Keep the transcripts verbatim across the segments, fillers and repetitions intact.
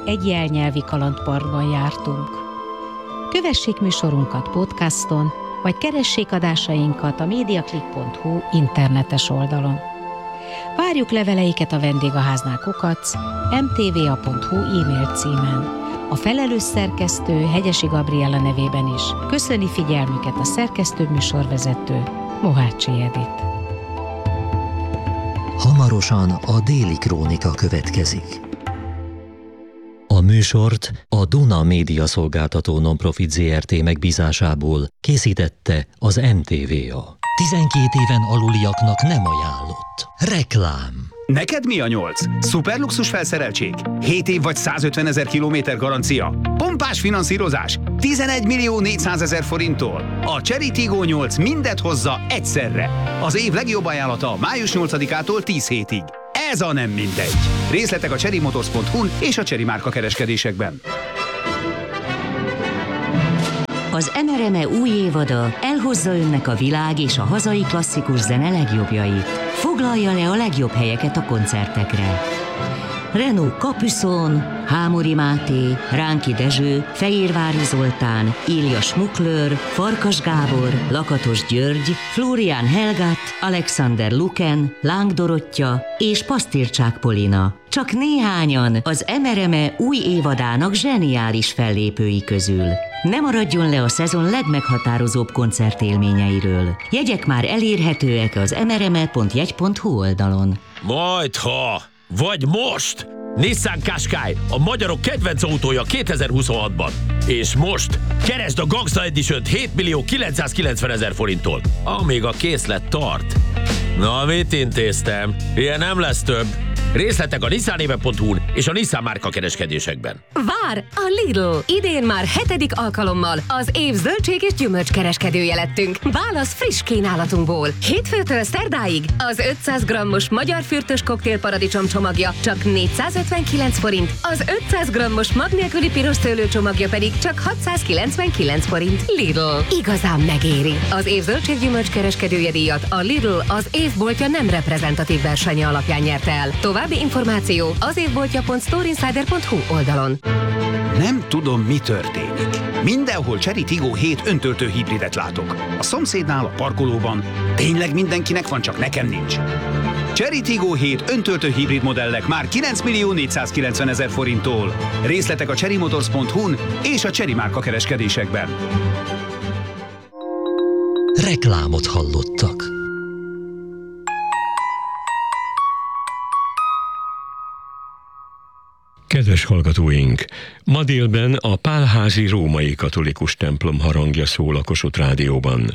egy jelnyelvi kalandparkban jártunk. Kövessék műsorunkat podcaston, vagy keressék adásainkat a mediaclick pont hu internetes oldalon. Várjuk leveleiket a vendégháznál kukac em té vé á pont hu e-mail címen. A felelős szerkesztő Hegyesi Gabriella nevében is köszöni figyelmüket a szerkesztő műsorvezető Mohácsi Edit. Hamarosan a Déli Krónika következik. A műsort a Duna Média Szolgáltató Nonprofit zé er té megbízásából készítette az em té vé á. tizenkét éven aluliaknak nem ajánlott. Reklám. Neked mi a nyolc? Szuperluxus felszereltség? hét év vagy százötvenezer kilométer garancia? Pompás finanszírozás? tizenegy millió négyszázezer forinttól? A Chery Tiggo nyolc mindet hozza egyszerre. Az év legjobb ajánlata május nyolcadikától tíz hétig. Ez a nem mindegy. Részletek a chery motors pont hu-n és a Chery márka kereskedésekben. Az em er em e új évada elhozza önnek a világ és a hazai klasszikus zene legjobbjait. Foglalja le a legjobb helyeket a koncertekre. Renaud Capuçon, Hámori Máté, Ránki Dezső, Fehérvári Zoltán, Ilja Smuklőr, Farkas Gábor, Lakatos György, Florian Helgat, Alexander Luken, Láng Dorottya és Pasztircsák Polina. Csak néhányan az em er em e új évadának zseniális fellépői közül. Ne maradjon le a szezon legmeghatározóbb koncertélményeiről. Jegyek már elérhetőek az em er em e pont jegy pont hu oldalon. Majdha! Vagy most! Nissan Qashqai, a magyarok kedvenc autója kétezer-huszonhatban. És most keresd a Gangsta Edition-t hét millió kilencszázkilencvenezer forinttól, amíg a készlet tart. Na, mit intéztem? Ilyen nem lesz több. Részletek a nissanéve pont hu-n és a Nissan márka kereskedésekben. Vár! A Lidl! Idén már hetedik alkalommal az év zöldség és gyümölcs kereskedője lettünk. Válasz friss kínálatunkból. Hétfőtől szerdáig az ötszáz grammos magyar fürtös koktélparadicsom csomagja csak négyszázötvenkilenc forint, az ötszáz grammos mag nélküli piros szőlő csomagja pedig csak hatszázkilencvenkilenc forint. Lidl. Igazán megéri. Az év zöldség gyümölcs kereskedője díjat a Lidl az évboltja nem reprezentatív versenye alapján nyerte el. További információ az évboltja pont storeinsider pont hu oldalon. Nem tudom, mi történik. Mindenhol Chery Tiggo hét öntöltő hibridet látok. A szomszédnál, a parkolóban. Tényleg mindenkinek van, csak nekem nincs. Chery Tiggo hét öntöltő hibrid modellek már kilenc millió négyszázkilencvenezer forinttól. Részletek a chery motors pont hu-n és a Chery márka kereskedésekben. Reklámot hallottak. Kedves hallgatóink! Ma délben a Pálházi római katolikus templom harangja szól a Kossuth Rádióban.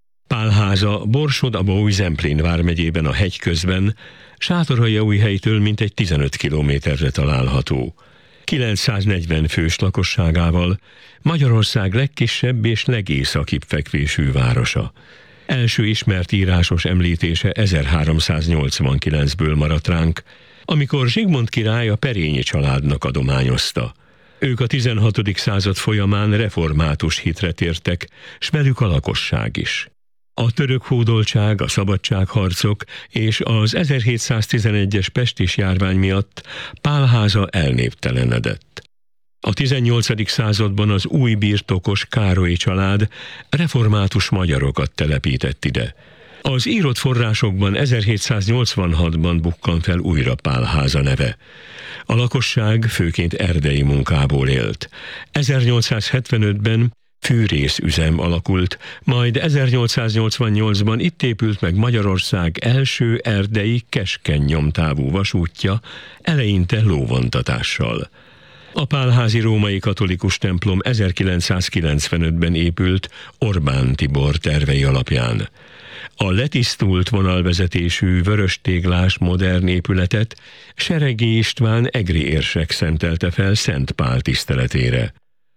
Pálháza Borsod-Abaúj-Zemplén vármegyében a hegy közben, Sátoraljaújhelytől mintegy tizenöt kilométerre található. kilencszáznegyven fős lakosságával Magyarország legkisebb és legészakibb fekvésű városa. Első ismert írásos említése ezerháromszáznyolcvankilencből maradt ránk, amikor Zsigmond király a Perényi családnak adományozta. Ők a tizenhatodik század folyamán református hitre tértek, s velük a lakosság is. A török hódoltság, a szabadságharcok és az ezerhétszáztizenegyes pestis járvány miatt Pálháza elnéptelenedett. A tizennyolcadik században az új birtokos Károly család református magyarokat telepített ide. Az írott forrásokban ezerhétszáznyolcvanhatban bukkan fel újra Pálháza neve. A lakosság főként erdei munkából élt. ezernyolcszázhetvenötben fűrészüzem alakult, majd ezernyolcszáznyolcvannyolcban itt épült meg Magyarország első erdei keskeny nyomtávú vasútja, eleinte lóvontatással. A Pálházi római katolikus templom ezerkilencszázkilencvenötben épült Orbán Tibor tervei alapján. A letisztult vonalvezetésű vöröstéglás modern épületet Seregi István egri érsek szentelte fel Szent Pál tiszteletére.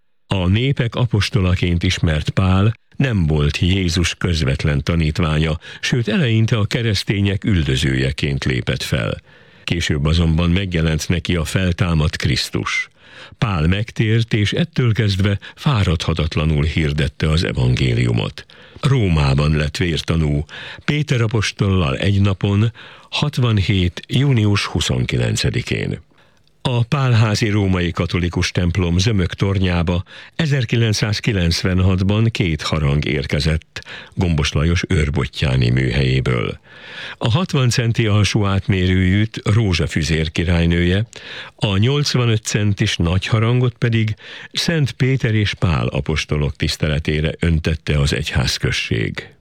A népek apostolaként ismert Pál nem volt Jézus közvetlen tanítványa, sőt eleinte a keresztények üldözőjeként lépett fel. Később azonban megjelent neki a feltámadt Krisztus. Pál megtért, és ettől kezdve fáradhatatlanul hirdette az evangéliumot. Rómában lett vértanú, Péter apostollal egy napon, hatvanhét. június huszonkilencedikén. A pálházi római katolikus templom zömök tornyába ezerkilencszázkilencvenhatban két harang érkezett Gombos Lajos őrbottyáni műhelyéből. A hatvan centi alsó átmérőjűt Rózsa Füzér királynője, a nyolcvanöt centis nagy harangot pedig Szent Péter és Pál apostolok tiszteletére öntette az egyházközség.